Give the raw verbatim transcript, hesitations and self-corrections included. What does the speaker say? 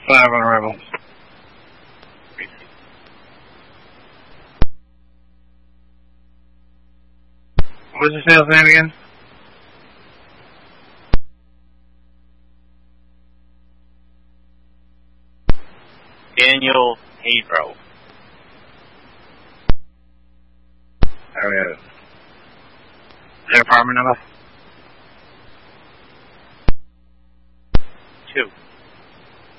Five on arrival. What's the sales name again? Daniel Hadro. There we have it. Their apartment number? Two.